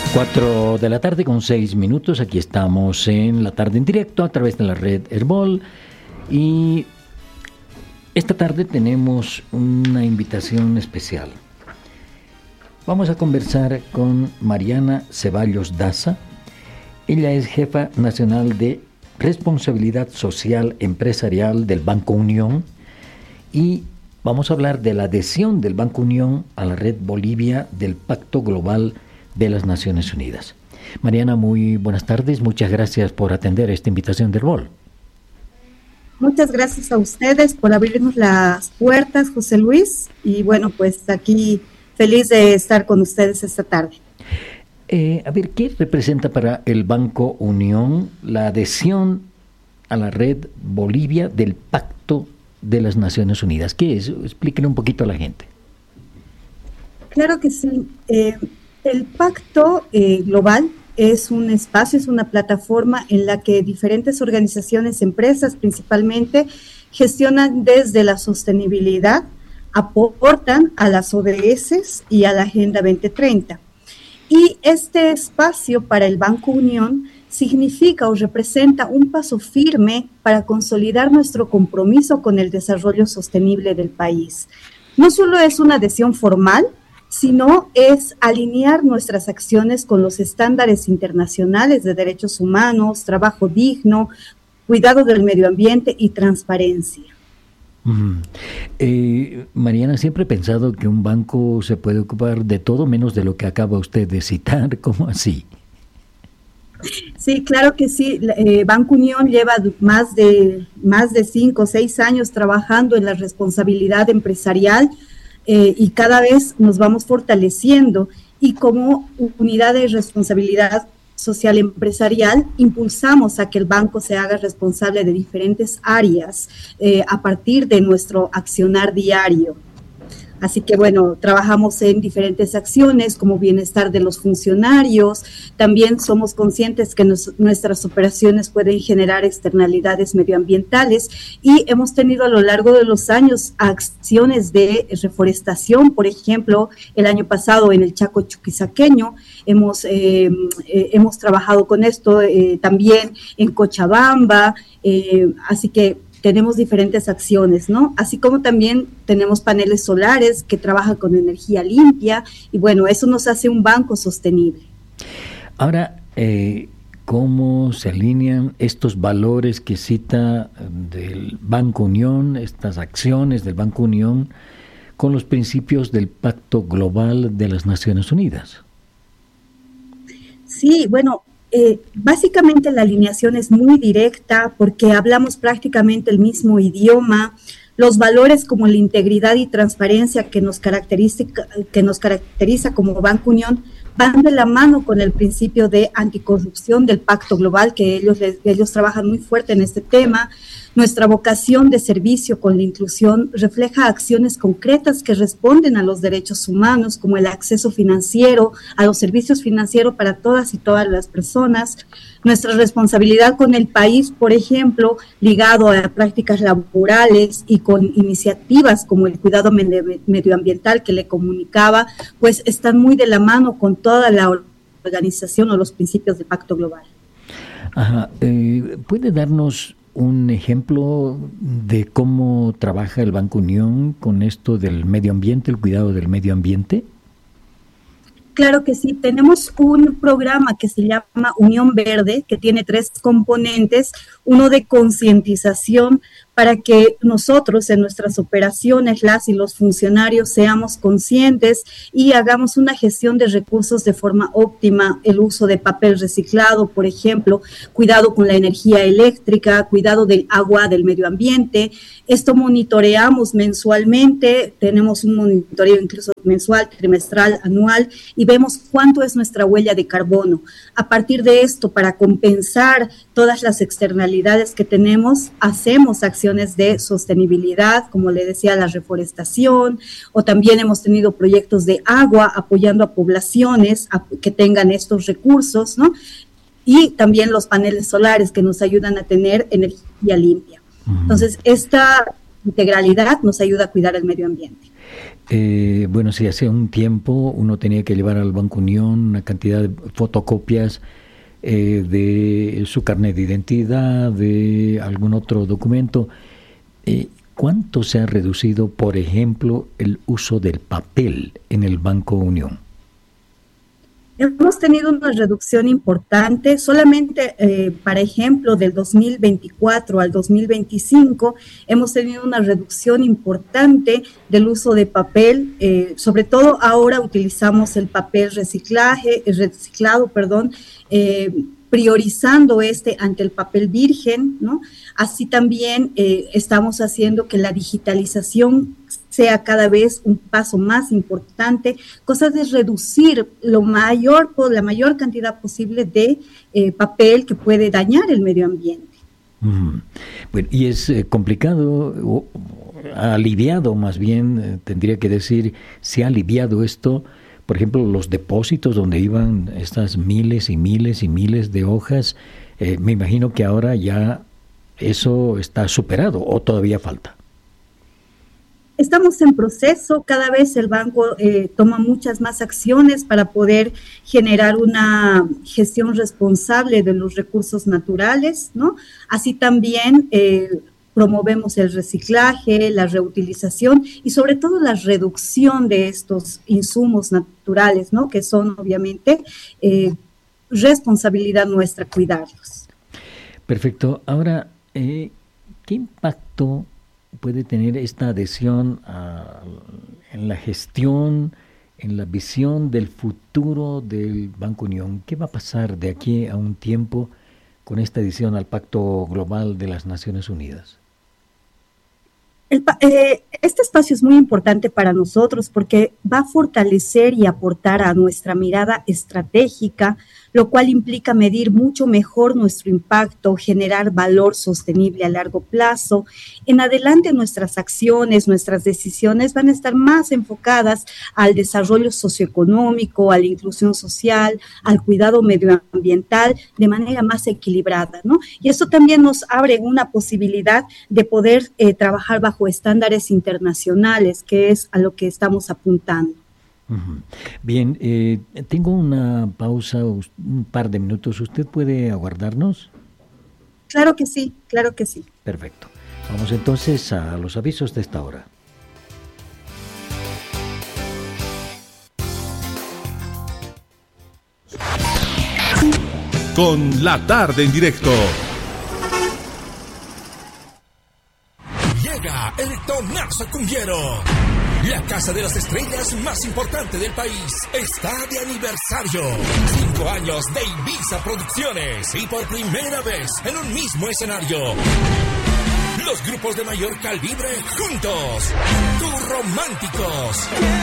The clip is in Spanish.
4:06 p.m. Aquí estamos en la tarde en directo a través de la red Herbol. Y esta tarde tenemos una invitación especial. Vamos a conversar con Mariana Ceballos Daza. Ella es jefa nacional de responsabilidad social empresarial del Banco Unión y vamos a hablar de la adhesión del Banco Unión a la Red Bolivia del Pacto Global de las Naciones Unidas. Mariana, muy buenas tardes. Muchas gracias por atender esta invitación del Herbol. Muchas gracias a ustedes por abrirnos las puertas, José Luis. Y bueno, pues aquí feliz de estar con ustedes esta tarde. A ver, ¿qué representa para el Banco Unión la adhesión a la Red Bolivia del Pacto de las Naciones Unidas? ¿Qué es? Explíquenle un poquito a la gente. Claro que sí. El Pacto Global es un espacio, es una plataforma en la que diferentes organizaciones, empresas principalmente, gestionan desde la sostenibilidad, aportan a las ODS y a la Agenda 2030. Y este espacio para el Banco Unión significa o representa un paso firme para consolidar nuestro compromiso con el desarrollo sostenible del país. No solo es una adhesión formal, sino es alinear nuestras acciones con los estándares internacionales de derechos humanos, trabajo digno, cuidado del medio ambiente y transparencia. Mariana, siempre he pensado que un banco se puede ocupar de todo menos de lo que acaba usted de citar. ¿Cómo así? Sí, claro que sí. Banco Unión lleva más de 5 o 6 años trabajando en la responsabilidad empresarial y cada vez nos vamos fortaleciendo, y como unidad de responsabilidad social empresarial impulsamos a que el banco se haga responsable de diferentes áreas a partir de nuestro accionar diario. Así que bueno, trabajamos en diferentes acciones como bienestar de los funcionarios. También somos conscientes que nuestras operaciones pueden generar externalidades medioambientales y hemos tenido a lo largo de los años acciones de reforestación. Por ejemplo, el año pasado en el Chaco Chuquisaqueño hemos trabajado con esto, también en Cochabamba, así que tenemos diferentes acciones, ¿no? Así como también tenemos paneles solares que trabajan con energía limpia y bueno, eso nos hace un banco sostenible. Ahora, ¿cómo se alinean estos valores que cita del Banco Unión, estas acciones del Banco Unión, con los principios del Pacto Global de las Naciones Unidas? Sí, bueno, básicamente la alineación es muy directa porque hablamos prácticamente el mismo idioma. Los valores como la integridad y transparencia que nos caracteriza como Banco Unión van de la mano con el principio de anticorrupción del Pacto Global, que ellos trabajan muy fuerte en este tema. Nuestra vocación de servicio con la inclusión refleja acciones concretas que responden a los derechos humanos, como el acceso financiero, a los servicios financieros para todas y todas las personas. Nuestra responsabilidad con el país, por ejemplo, ligado a prácticas laborales y con iniciativas como el cuidado medioambiental que le comunicaba, pues están muy de la mano con toda la organización o los principios del Pacto Global. Ajá. ¿Puede darnos un ejemplo de cómo trabaja el Banco Unión con esto del medio ambiente, el cuidado del medio ambiente? Claro que sí, tenemos un programa que se llama Unión Verde, que tiene 3 componentes, uno de concientización para que nosotros en nuestras operaciones, las y los funcionarios, seamos conscientes y hagamos una gestión de recursos de forma óptima, el uso de papel reciclado, por ejemplo, cuidado con la energía eléctrica, cuidado del agua, del medio ambiente. Esto monitoreamos mensualmente, tenemos un monitoreo incluso mensual, trimestral, anual, y vemos cuánto es nuestra huella de carbono. A partir de esto, para compensar todas las externalidades que tenemos, hacemos acciones de sostenibilidad, como le decía, la reforestación, o también hemos tenido proyectos de agua apoyando a poblaciones que tengan estos recursos, ¿no? Y también los paneles solares que nos ayudan a tener energía limpia. Entonces, esta integralidad nos ayuda a cuidar el medio ambiente. Bueno, si hace un tiempo uno tenía que llevar al Banco Unión una cantidad de fotocopias de su carnet de identidad, de algún otro documento. ¿Cuánto se ha reducido, por ejemplo, el uso del papel en el Banco Unión? Hemos tenido una reducción importante, solamente, para ejemplo, del 2024 al 2025, hemos tenido una reducción importante del uso de papel, sobre todo ahora utilizamos el papel reciclado, priorizando ante el papel virgen, ¿no? Así también estamos haciendo que la digitalización sea cada vez un paso más importante, cosa de reducir la mayor cantidad posible de papel que puede dañar el medio ambiente. Bueno, y es complicado, ha aliviado más bien, tendría que decir, se ha aliviado esto. Por ejemplo, los depósitos donde iban estas miles y miles y miles de hojas, me imagino que ahora ya eso está superado o todavía falta. Estamos en proceso, cada vez el banco toma muchas más acciones para poder generar una gestión responsable de los recursos naturales, ¿no? Así también promovemos el reciclaje, la reutilización y sobre todo la reducción de estos insumos naturales, ¿no? Que son obviamente responsabilidad nuestra cuidarlos. Perfecto. Ahora, ¿qué impacto puede tener esta adhesión en la gestión, en la visión del futuro del Banco Unión? ¿Qué va a pasar de aquí a un tiempo con esta adhesión al Pacto Global de las Naciones Unidas? Este espacio es muy importante para nosotros porque va a fortalecer y aportar a nuestra mirada estratégica, lo cual implica medir mucho mejor nuestro impacto, generar valor sostenible a largo plazo. En adelante nuestras acciones, nuestras decisiones van a estar más enfocadas al desarrollo socioeconómico, a la inclusión social, al cuidado medioambiental de manera más equilibrada, ¿no? Y eso también nos abre una posibilidad de poder trabajar bajo estándares internacionales, que es a lo que estamos apuntando. Bien, tengo una pausa, un par de minutos. ¿Usted puede aguardarnos? Claro que sí, claro que sí. Perfecto. Vamos entonces a los avisos de esta hora. Con La Tarde en Directo. Llega el Tonazo Cumbiero. La Casa de las Estrellas más importante del país está de aniversario. 5 años de Ibiza Producciones y por primera vez en un mismo escenario. Los grupos de mayor calibre juntos. Tus Románticos.